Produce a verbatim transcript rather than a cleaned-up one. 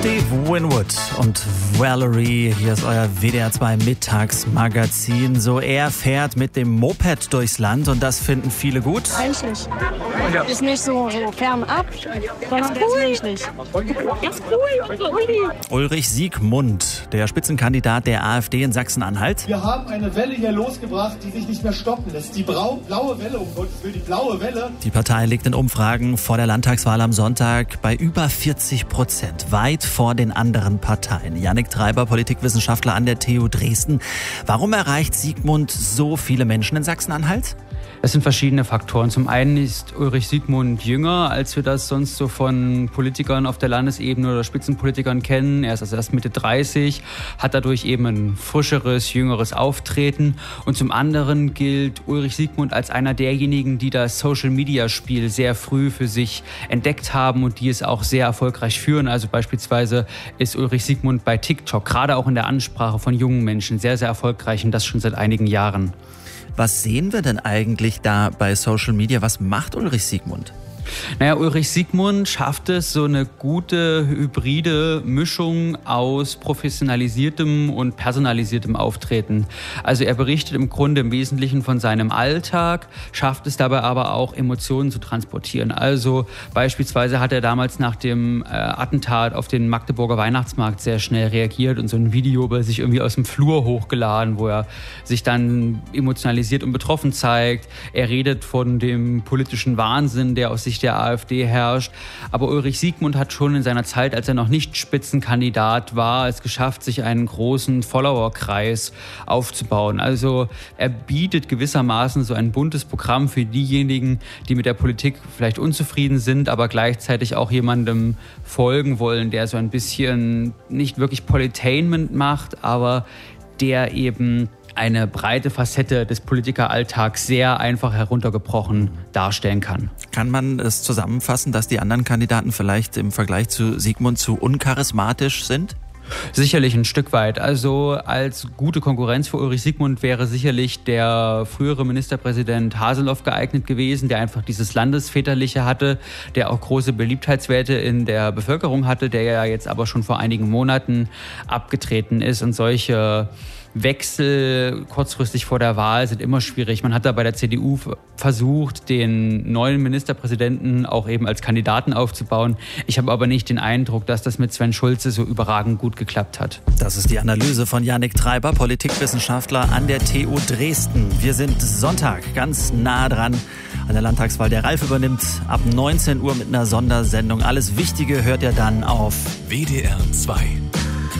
Steve Winwood und Valerie, hier ist euer W D R zwei Mittagsmagazin. So, er fährt mit dem Moped durchs Land und das finden viele gut. Eigentlich. Ja. Ist nicht so, so fernab, sondern tatsächlich. Ganz cool. Ulrich Siegmund, der Spitzenkandidat der AfD in Sachsen-Anhalt. Wir haben eine Welle hier losgebracht, die sich nicht mehr stoppen lässt. Die Brau- blaue Welle, um Gottes Willen, die blaue Welle. Die Partei liegt in Umfragen vor der Landtagswahl am Sonntag bei über vierzig Prozent, weit vor den anderen Parteien. Jannik Treiber, Politikwissenschaftler an der T U Dresden. Warum erreicht Siegmund so viele Menschen in Sachsen-Anhalt? Es sind verschiedene Faktoren. Zum einen ist Ulrich Siegmund jünger, als wir das sonst so von Politikern auf der Landesebene oder Spitzenpolitikern kennen. Er ist also erst Mitte dreißig, hat dadurch eben ein frischeres, jüngeres Auftreten. Und zum anderen gilt Ulrich Siegmund als einer derjenigen, die das Social-Media-Spiel sehr früh für sich entdeckt haben und die es auch sehr erfolgreich führen. Also beispielsweise ist Ulrich Siegmund bei TikTok, gerade auch in der Ansprache von jungen Menschen, sehr, sehr erfolgreich und das schon seit einigen Jahren. Was sehen wir denn eigentlich da bei Social Media? Was macht Ulrich Siegmund? Naja, Ulrich Siegmund schafft es, so eine gute hybride Mischung aus professionalisiertem und personalisiertem Auftreten. Also er berichtet im Grunde im Wesentlichen von seinem Alltag, schafft es dabei aber auch, Emotionen zu transportieren. Also beispielsweise hat er damals nach dem äh, Attentat auf den Magdeburger Weihnachtsmarkt sehr schnell reagiert und so ein Video bei sich irgendwie aus dem Flur hochgeladen, wo er sich dann emotionalisiert und betroffen zeigt. Er redet von dem politischen Wahnsinn, der aus sich der AfD herrscht. Aber Ulrich Siegmund hat schon in seiner Zeit, als er noch nicht Spitzenkandidat war, es geschafft, sich einen großen Followerkreis aufzubauen. Also er bietet gewissermaßen so ein buntes Programm für diejenigen, die mit der Politik vielleicht unzufrieden sind, aber gleichzeitig auch jemandem folgen wollen, der so ein bisschen nicht wirklich Politainment macht, aber der eben eine breite Facette des Politikeralltags sehr einfach heruntergebrochen darstellen kann. Kann man es zusammenfassen, dass die anderen Kandidaten vielleicht im Vergleich zu Siegmund zu uncharismatisch sind? Sicherlich ein Stück weit. Also als gute Konkurrenz für Ulrich Siegmund wäre sicherlich der frühere Ministerpräsident Haseloff geeignet gewesen, der einfach dieses Landesväterliche hatte, der auch große Beliebtheitswerte in der Bevölkerung hatte, der ja jetzt aber schon vor einigen Monaten abgetreten ist. Und solche Wechsel kurzfristig vor der Wahl sind immer schwierig. Man hat da bei der C D U versucht, den neuen Ministerpräsidenten auch eben als Kandidaten aufzubauen. Ich habe aber nicht den Eindruck, dass das mit Sven Schulze so überragend gut geklappt hat. Das ist die Analyse von Jannik Treiber, Politikwissenschaftler an der T U Dresden. Wir sind Sonntag ganz nah dran an der Landtagswahl. Der Ralf übernimmt ab neunzehn Uhr mit einer Sondersendung. Alles Wichtige hört ihr dann auf W D R zwei.